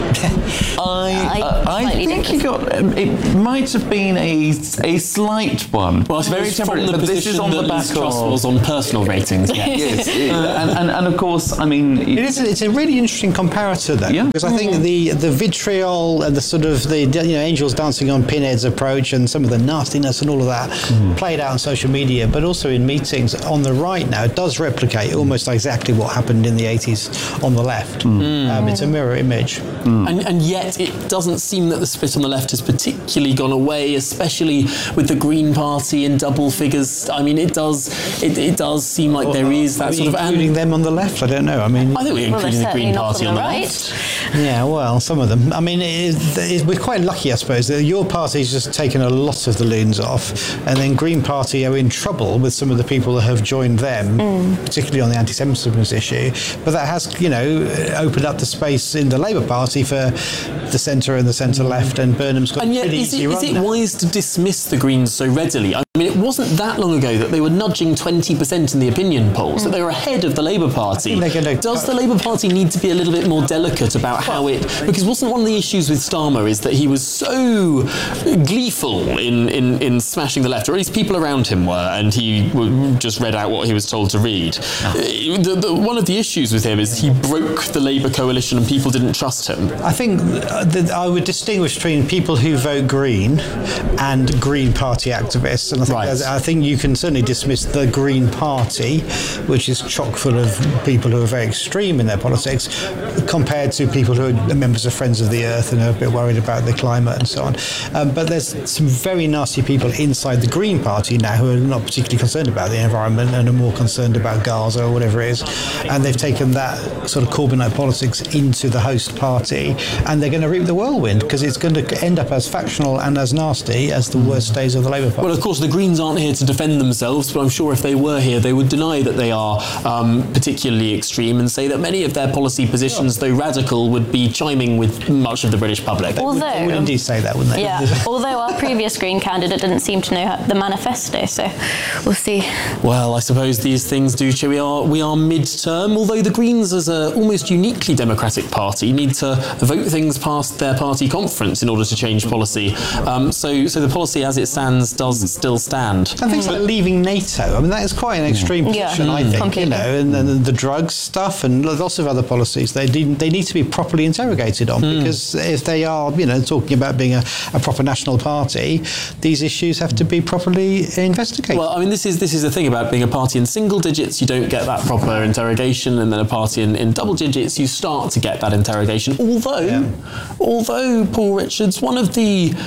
I, I uh, I slightly think he got. Um, it might have been a a slight one. Well, very it's from temporary. the But this position is on that the back Liz Truss of. was on personal ratings. Yes. Yes, it- and, and, and of course, I mean, It is. It's a really interesting comparator, though, Yeah. because I think the the vitriol and the sort of the you know angels dancing on pinheads approach and some of the nastiness and all of that played out on social media, but also in meetings on the right now. It does replicate almost exactly what happened in the eighties on the left. Um, it's a mirror image. And, and yet it doesn't seem that the split on the left has particularly gone away, especially with the Green Party in double figures. I mean, it does it, it does seem like there is Are that we sort of... including them on the left. I don't know. I mean, I think we're Well, they're including the certainly Green not Party on on the the right. left. yeah, well, some of them. I mean, it, it, we're quite lucky, I suppose, that your party's just taken a lot of the loons off, and then Green Party are in trouble with some of the people that have joined them, particularly on the anti-Semitism issue. But that has, you know, opened up the space in the Labour Party for the centre and the centre-left, and Burnham's got And a yet, pretty is it, easy is run it now. wise to dismiss the Greens so readily? I mean, it wasn't that long ago that they were nudging twenty percent in the opinion polls, that they were ahead of the Labour Party. they're gonna- Does the Labour Party need to be a little bit more delicate about how it... Because wasn't one of the issues with Starmer is that he was so gleeful in, in, in smashing the left, or at least people around him were, and he w- just read out what he was told to read. Uh, The, the, one of the issues with him is he broke the Labour coalition and people didn't trust him. I think that I would distinguish between people who vote Green and Green Party activists, and I think, Right. there's- I think you can certainly dismiss the Green Party, which is chock full of people who are very extreme in their politics, compared to people who are members of Friends of the Earth and are a bit worried about the climate and so on. Um, but there's some very nasty people inside the Green Party now who are not particularly concerned about the environment and are more concerned about Gaza or whatever it is, and they've taken that sort of Corbynite politics into the host party, and they're going to reap the whirlwind because it's going to end up as factional and as nasty as the worst days of the Labour Party. Well, of course, the Greens aren't here to defend themselves, but I'm sure if they were here, they would deny that they are um, particularly extreme and say that many of their policy positions, though radical, would be chiming with much of the British public. They would Although, indeed say that, wouldn't they? yeah, although our previous Green candidate didn't seem to know the manifesto, so we'll see. Well, I suppose these things do show we are we are mid-term, although the Greens, as a almost uniquely democratic party, need to vote things past their party conference in order to change policy. Um, so, so the policy as it stands does still stand. And things like leaving NATO, I mean, that is quite an extreme Yeah. position, I Mm. think, Completely. you know, and then the drugs stuff and lots of other policies, they need, they need to be properly interrogated on, because if they are, you know, talking about being a, a proper national party, these issues have to be properly investigated. Well, I mean, this is this is the thing about being a party in single digits. You don't get that proper interrogation, and then a party in, in double digits, you start to get that interrogation. Although, although Paul Richards, one of the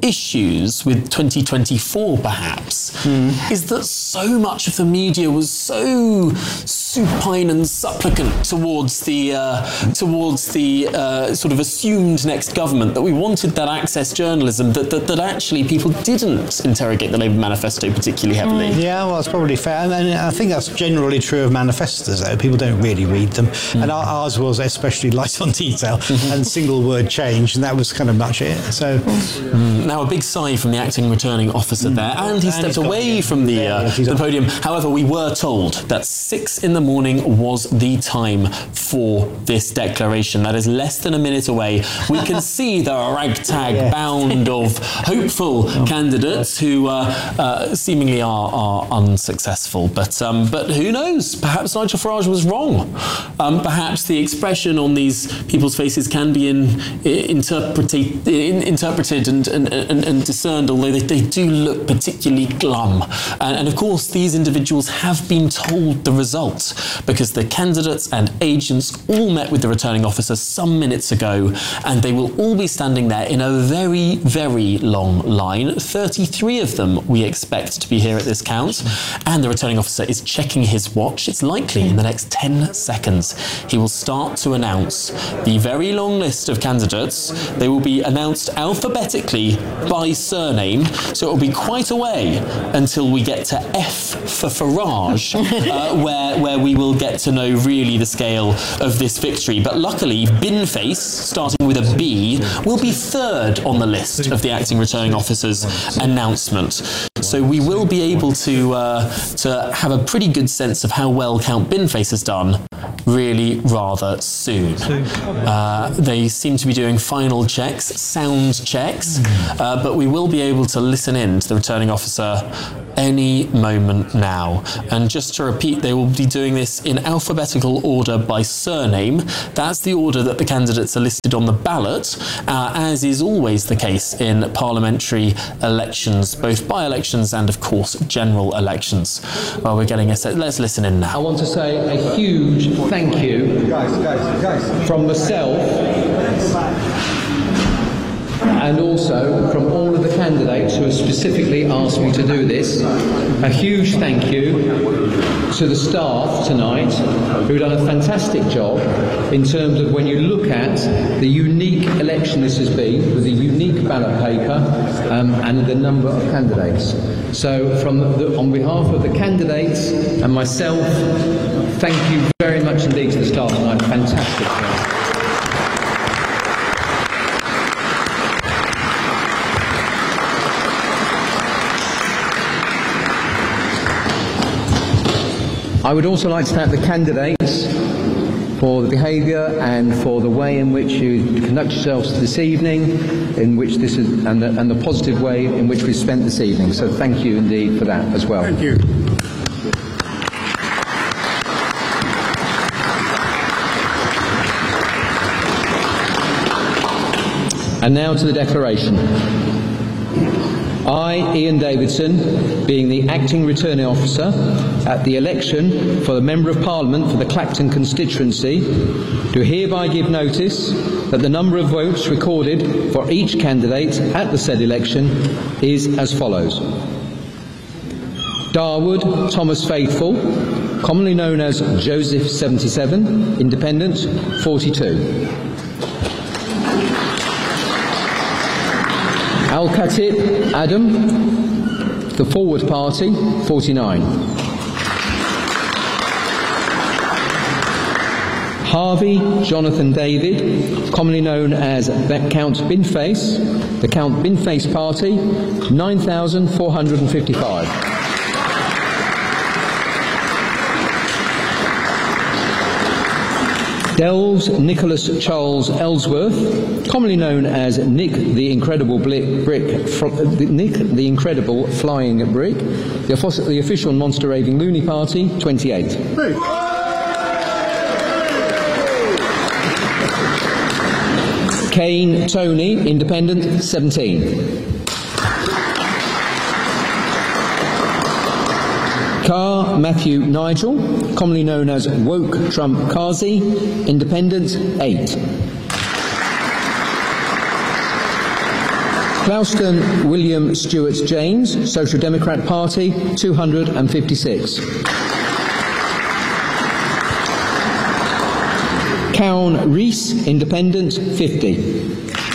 issues with twenty twenty-four, perhaps, mm. is that so much of the media was so supine and supplicant towards the uh, towards the uh, sort of assumed next government, that we wanted that access journalism, that, that, that actually people didn't interrogate the Labour manifesto particularly heavily. Mm. Yeah, well, that's probably fair. And I think that's generally true of manifestos, though. People don't really read them. Mm. And ours was especially light on detail and single word change, and that was kind of much it. So mm. Now a big sigh from the acting returning officer mm. there, and he and stepped away got, from the, yeah, uh, the podium. However, we were told that six in the morning was the time for this declaration. That is less than a minute away. We can see the ragtag yeah. bound of hopeful oh, candidates who uh, uh, seemingly are, are unsuccessful. But um, but who knows? Perhaps Nigel Farage was wrong. Um, perhaps the expression on these people's faces can be in, in, interpreted, in, interpreted and, and, and, and discerned, although they, they do look particularly glum. And, and of course, these individuals have been told the result, because the candidates and agents all met with the returning officer some minutes ago, and they will all be standing there in a very, very long line. thirty-three of them we expect to be here at this count, and the returning officer is checking his watch. It's likely in the next ten seconds he will start to announce the very long list of candidates. They will be announced alphabetically by surname, so it will be quite a way until we get to F for Farage, uh, where, where we will get to know really the scale of this victory. But luckily, Binface, starting with a B, will be third on the list of the acting returning officer's announcement. So we will be able to uh, to have a pretty good sense of how well Count Binface has done really rather soon. Uh, they seem to be doing final checks, sound checks, uh, but we will be able to listen in to the returning officer any moment now. And just to repeat, they will be doing this in alphabetical order by surname. That's the order that the candidates are listed on the ballot, uh, as is always the case in parliamentary elections, both by-elections and, of course, general elections. Well, we're getting a set. Let's listen in now. I want to say a huge thank you guys, guys, guys. from myself and also from all of the candidates who have specifically asked me to do this. A huge thank you to the staff tonight, who've done a fantastic job in terms of when you look at the unique election this has been, with a unique ballot paper um, and the number of candidates. So from the, on behalf of the candidates and myself, thank you very much indeed to the staff tonight. Fantastic job. I would also like to thank the candidates for the behaviour and for the way in which you conduct yourselves this evening, in which this is, and the, and the positive way in which we've spent this evening. So thank you indeed for that as well. Thank you. And now to the declaration. I, Ian Davidson, being the acting returning officer at the election for the Member of Parliament for the Clacton constituency, do hereby give notice that the number of votes recorded for each candidate at the said election is as follows. Darwood Thomas Faithful, commonly known as Joseph seventy-seven, Independent, forty-two. Al-Khatib Adam, the Forward Party, forty-nine. Harvey Jonathan David, commonly known as Count Binface, the Count Binface Party, nine thousand four hundred fifty-five. Delves Nicholas Charles Ellsworth, commonly known as Nick the Incredible Brick, brick fr Nick the Incredible Flying Brick, the, the official Monster Raving Loony Party, twenty-eight. Hey. Kane Tony, Independent, seventeen. Carr Matthew Nigel, commonly known as Woke Trump Kazi, Independent, eight. Clouston William Stewart James, Social Democrat Party, two hundred fifty-six. Cowan Rees, Independent, fifty.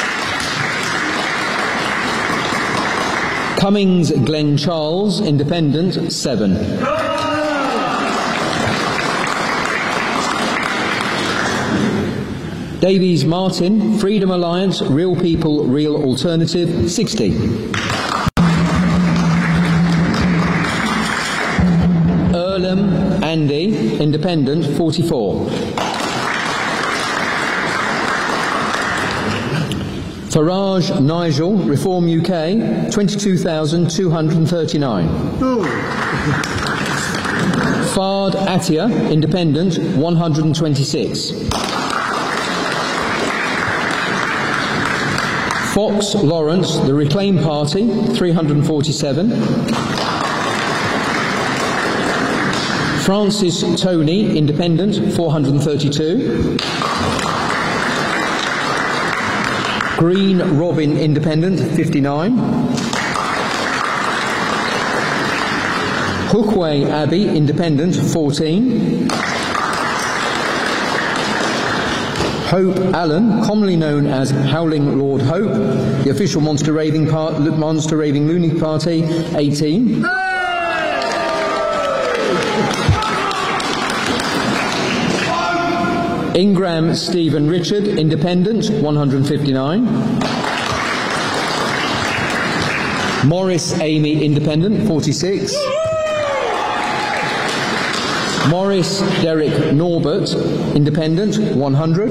Cummings Glenn Charles, Independent, seven. Davies Martin, Freedom Alliance, Real People, Real Alternative, sixty. Earlham Andy, Independent, forty-four. Farage Nigel, Reform U K, twenty-two thousand two hundred thirty-nine. Fard Atia, Independent, one hundred twenty-six. Fox Lawrence, the Reclaim Party, three hundred forty-seven. Francis Tony, Independent, four hundred thirty-two. Green Robin, Independent, fifty-nine. Hookway Abbey, Independent, fourteen. Hope Allen, commonly known as Howling Lord Hope, the official Monster Raving, part, Monster Raving Loony Party, eighteen. Ingram Stephen Richard, Independent, one hundred fifty-nine. Morris Amy, Independent, forty-six. Morris Derek Norbert, Independent, one hundred.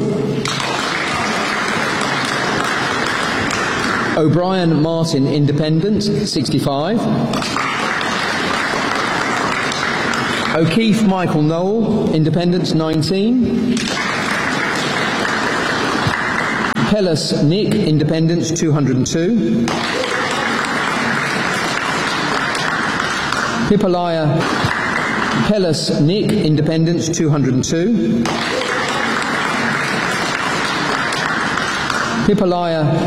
O'Brien Martin, Independent, sixty-five. O'Keefe Michael Noel, Independent, nineteen. Pellis Nick, Independent, two hundred two. Hippolaya Pellis Nick, Independent, two hundred two. Hippolaya